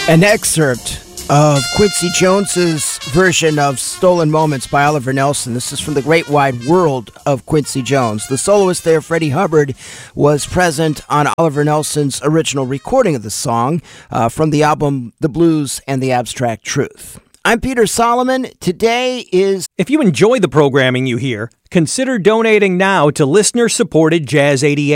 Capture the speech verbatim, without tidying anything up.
An excerpt of Quincy Jones's version of Stolen Moments by Oliver Nelson. This is from the great wide world of Quincy Jones. The soloist there, Freddie Hubbard, was present on Oliver Nelson's original recording of the song uh, from the album The Blues and the Abstract Truth. I'm Peter Solomon. Today is... If you enjoy the programming you hear, consider donating now to listener-supported Jazz eighty-eight.